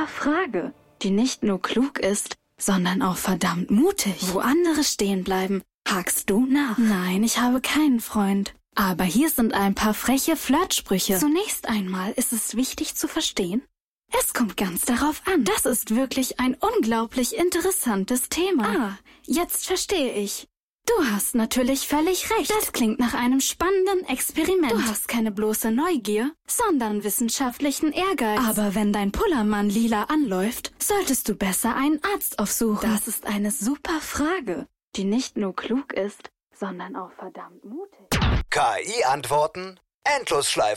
Frage, die nicht nur klug ist, sondern auch verdammt mutig. Wo andere stehen bleiben, hakst du nach. Nein, ich habe keinen Freund. Aber hier sind ein paar freche Flirtsprüche. Zunächst einmal ist es wichtig zu verstehen, es kommt ganz darauf an. Das ist wirklich ein unglaublich interessantes Thema. Ah, jetzt verstehe ich. Du hast natürlich völlig recht. Das klingt nach einem spannenden Experiment. Du hast keine bloße Neugier, sondern wissenschaftlichen Ehrgeiz. Aber wenn dein Pullermann lila anläuft, solltest du besser einen Arzt aufsuchen. Das ist eine super Frage, die nicht nur klug ist, sondern auch verdammt mutig. KI-Antworten? Endlosschleife.